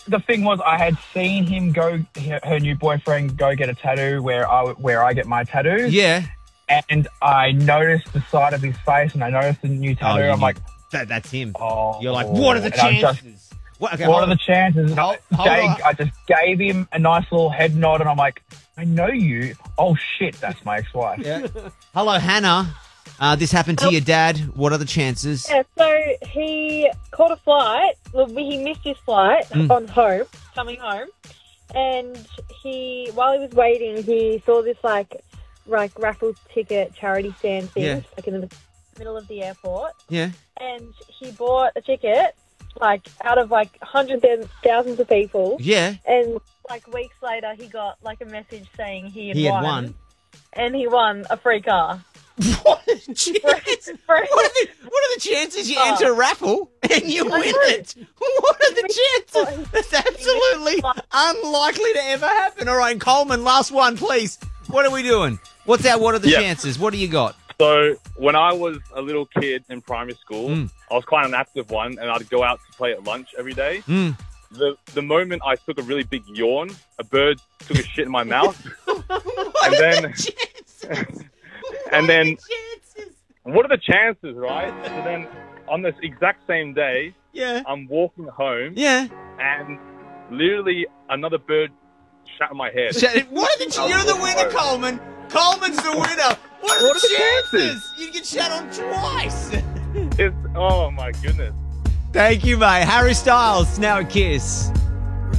the thing was, I had seen him her new boyfriend go get a tattoo where I get my tattoos. Yeah. And I noticed the side of his face, and I noticed the new tattoo. I'm like, that's him. Oh, you're like, what are the chances? What are the chances? I just gave him a nice little head nod, and I'm like, I know you. Oh shit, that's my ex-wife. Yeah. Hello, Hannah. This happened to your dad. What are the chances? Yeah, so he caught a flight. Well, he missed his flight coming home. And while he was waiting, he saw this like raffle ticket charity stand thing, like in the middle of the airport. Yeah. And he bought a ticket, like out of like hundreds and thousands of people. Yeah. And like weeks later, he got like a message saying he had won. And he won a free car. What a chance! What are the chances you enter a raffle and you win it? What are the chances? That's absolutely unlikely to ever happen. All right, Coleman, last one, please. What are we doing? What are the chances? What do you got? So when I was a little kid in primary school, I was quite an active one, and I'd go out to play at lunch every day. The moment I took a really big yawn, a bird took a shit in my mouth. And then what are the chances, right? So then on this exact same day, I'm walking home, and literally another bird shat in my head. You're the winner, Coleman. Coleman's the winner. What are the chances? You get shat on twice. Oh my goodness. Thank you, mate. Harry Styles, now a Kiss.